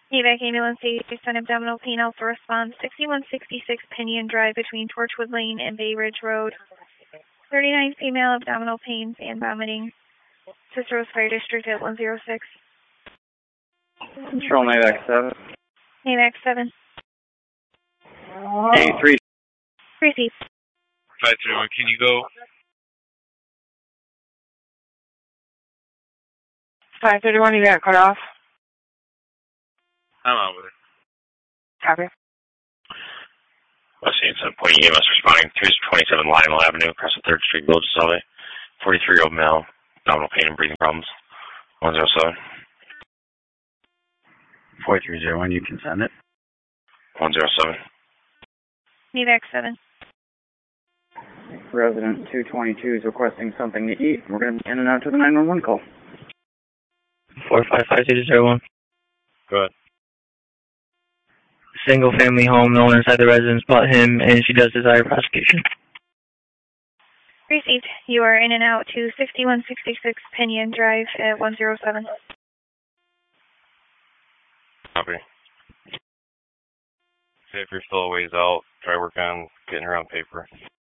Evac ambulance based on abdominal pain, also response 6166 Pinion Drive between Torchwood Lane and Bay Ridge Road. 39 female, abdominal pains and vomiting. Sister Rose Fire District at 106. Control AVAC 7. AVAC 7. A3. Receive. 531, can you go? 531, you got cut off. I'm out with it. Copy. West 87 Point EMS responding 327 Lionel Avenue across the 3rd Street, Village of Solvay. 43-year-old male, abdominal pain and breathing problems. 107. 4301, you can send it. 107. AVAC 7. Resident 222 is requesting something to eat. We're going to be in and out to the 911 call. 455001. Go ahead. Single family home, no one inside the residence but him, and she does desire prosecution. Received. You are in and out to 6166 Pinion Drive at 107. Copy. See if you're still a ways out. Try work on getting her on paper.